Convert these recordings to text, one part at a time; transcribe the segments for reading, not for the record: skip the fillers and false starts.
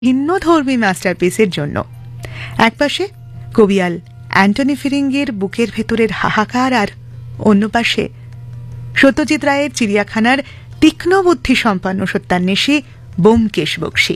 ভিন্নধর্মী মাস্টারপিসের জন্য। একপাশে কবিয়াল অ্যান্টনি ফিরিঙ্গির বুকের ভেতরের হাহাকার, আর অন্য পাশে সত্যজিৎ রায়ের চিড়িয়াখানার তীক্ষ্ণ বুদ্ধি সম্পন্ন সত্যান্বেষী ব্যোমকেশ বক্সী।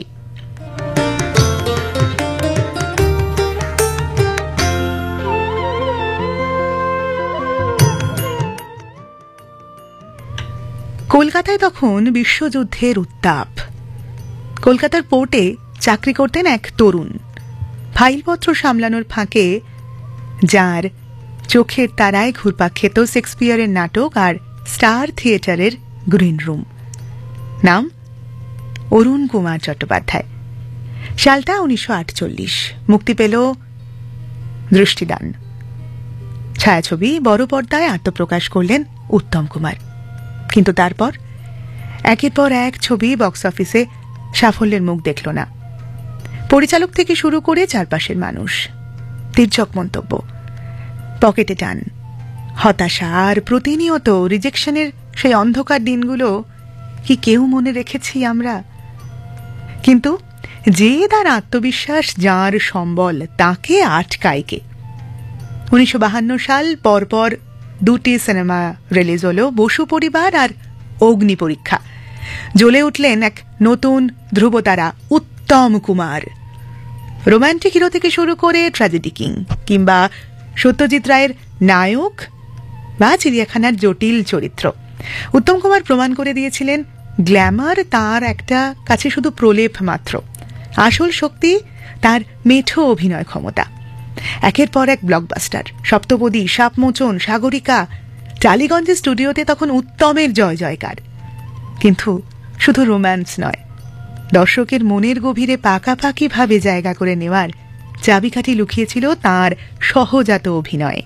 কলকাতায় তখন বিশ্বযুদ্ধের উত্তাপ। কলকাতার পোর্টে চাকরি করতেন এক তরুণ, ফাইলপত্র সামলানোর ফাঁকে যার চোখের তারায় ঘুরপাক খেত শেক্সপিয়ারের নাটক আর স্টার থিয়েটারের গ্রিন রুম। নাম অরুণ কুমার চট্টোপাধ্যায়। সালটা 1948। মুক্তি পেল দৃষ্টিদান। ছায়াছবি বড় পর্দায় আত্মপ্রকাশ করলেন উত্তম কুমার। কিন্তু তারপর একের পর এক ছবি বক্স অফিসে সাফল্যের মুখ দেখল না। পরিচালক থেকে শুরু করে চারপাশের মানুষ তির্যক মন্তব্য, পকেটে টান, হতাশা আর প্রতিনিয়ত রিজেকশনের সেই অন্ধকার দিনগুলো কি কেউ মনে রেখেছি আমরা? কিন্তু যে তার আত্মবিশ্বাস, যার সম্বল, তাকে আটকায় কে? 1952 সাল পরপর দুটি সিনেমা রিলিজ হল, বসু পরিবার আর অগ্নি পরীক্ষা। জ্বলে উঠলেন এক নতুন ধ্রুবতারা উত্তম কুমার। রোম্যান্টিক হিরো থেকে শুরু করে ট্র্যাজেডি কিং, কিংবা সত্যজিৎ রায়ের নায়ক বা চিড়িয়াখানার জটিল চরিত্র, উত্তম কুমার প্রমাণ করে দিয়েছিলেন গ্ল্যামার তার একটা কাছে শুধু প্রলেপ মাত্র। আসল শক্তি তার মেঠো অভিনয় ক্ষমতা। একের পর এক ব্লকবাস্টার, সপ্তপদী, সাপমোচন, সাগরিকা। টালিগঞ্জের স্টুডিওতে তখন উত্তমের জয় জয়কার। কিন্তু শুধু রোম্যান্স নয়, দর্শকের মনের গভীরে পাকাপাকি ভাবে জায়গা করে নেওয়ার চাবিকাঠি লুকিয়েছিল তার সহজাত অভিনয়ে।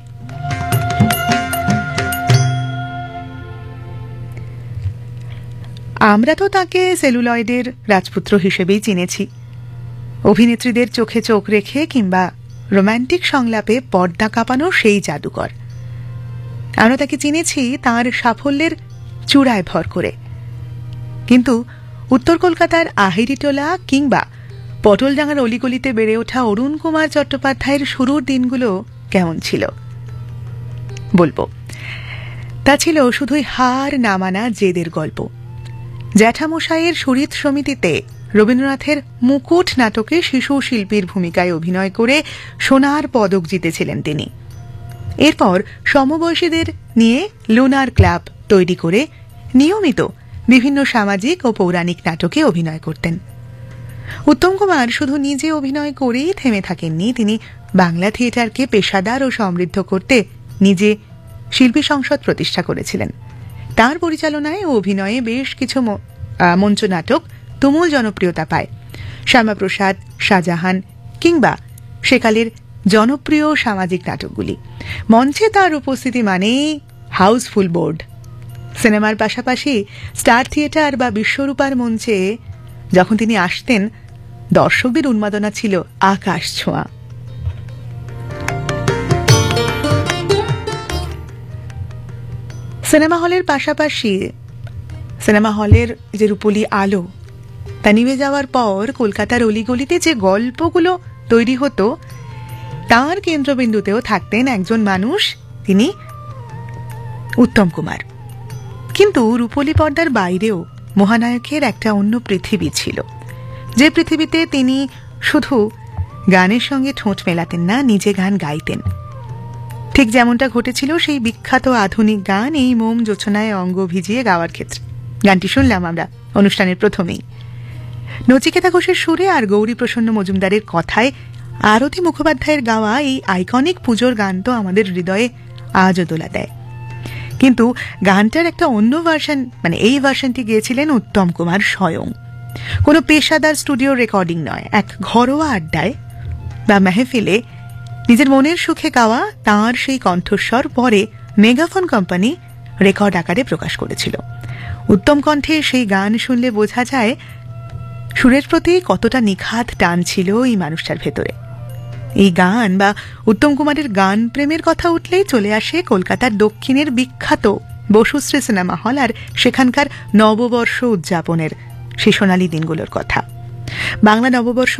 আমরা তো তাকে সেলুলয়েডের রাজপুত্র হিসেবেই চিনেছি। অভিনেত্রীদের চোখে চোখ রেখে কিংবা রোম্যান্টিক সংলাপে পর্দা কাঁপানো সেই জাদুকর। আমরা তাকে চিনেছি তার সাফল্যের চূড়ায় ভর করে। কিন্তু উত্তর কলকাতার আহেরিটোলা কিংবা পটলডাঙ্গার অলিগলিতে বেড়ে ওঠা অরুণ কুমার চট্টোপাধ্যায়ের শুরুর দিনগুলো কেমন ছিল বলবো। তা ছিল শুধুই হার না মানা জেদের গল্প। জ্যাঠামশাইয়ের সুরিত সমিতিতে রবীন্দ্রনাথের মুকুট নাটকে শিশু শিল্পীর ভূমিকায় অভিনয় করে সোনার পদক জিতেছিলেন তিনি। এরপর সমবয়সীদের নিয়ে লুনার ক্লাব তৈরি করে নিয়মিত বিভিন্ন সামাজিক ও পৌরাণিক নাটকে অভিনয় করতেন। উত্তম কুমার শুধু নিজে অভিনয় করেই থেমে থাকেননি, তিনি বাংলা থিয়েটারকে পেশাদার ও সমৃদ্ধ করতে নিজে শিল্পী সংসদ প্রতিষ্ঠা করেছিলেন। তার পরিচালনায় ও অভিনয়ে বেশ কিছু মঞ্চ নাটক তুমুল জনপ্রিয়তা পায়। শ্যামাপ্রসাদ, শাহজাহান কিংবা সেকালের জনপ্রিয় সামাজিক নাটকগুলি। মঞ্চে তার উপস্থিতি মানেই হাউসফুল বোর্ড। সিনেমার পাশাপাশি স্টার থিয়েটার বা বিশ্বরূপার মঞ্চে যখন তিনি আসতেন, দর্শকদের উন্মাদনা ছিল আকাশ ছোঁয়া। সিনেমা হলের পাশাপাশি সিনেমা হলের যে রূপলি আলো তা নিভে যাওয়ার পর কলকাতার অলিগলিতে যে গল্পগুলো তৈরি হতো, তার কেন্দ্রবিন্দুতেও থাকতেন একজন মানুষ, তিনি উত্তম কুমার। কিন্তু রূপলি পর্দার বাইরেও মহানায়কের একটা অন্য পৃথিবী ছিল, যে পৃথিবীতে তিনি শুধু গানের সঙ্গে ঠোঁট মেলাতেন না, নিজে গান গাইতেন। ঠিক যেমনটা ঘটেছিল সেই বিখ্যাত আধুনিক গান এই মোম জোছনায় অঙ্গ ভিজিয়ে গাওয়ার ক্ষেত্রে। গানটি শুনলাম আমরা অনুষ্ঠানের প্রথমেই। নচিকেতা ঘোষের সুরে আর গৌরী প্রসন্ন মজুমদারের কথায় আরতি মুখোপাধ্যায়ের গাওয়া এই আইকনিক পুজোর গান তো আমাদের হৃদয়ে আজও দোলা দেয়। কিন্তু গানটার একটা অন্য ভার্সন, মানে এই ভার্সনটি গেয়েছিলেন উত্তম কুমার স্বয়ং। কোনো পেশাদার স্টুডিও রেকর্ডিং নয়, এক ঘরোয়া আড্ডায় বা মেহফিলে নিজের মনের সুখে গাওয়া তাঁর সেই কণ্ঠস্বর পরে মেগাফোন কোম্পানি রেকর্ড আকারে প্রকাশ করেছিল। উত্তম কণ্ঠে সেই গান শুনলে বোঝা যায় সুরের প্রতি কতটা নিখাদ টান ছিল এই মানুষটার ভেতরে। এই গান বা উত্তম কুমারের গান প্রেমের কথা উঠলেই চলে আসে কলকাতার দক্ষিণের বিখ্যাত বসুশ্রী সিনেমা হল আর সেখানকার নববর্ষ উদযাপনের সেই সোনালী দিনগুলোর কথা। বাংলা নববর্ষ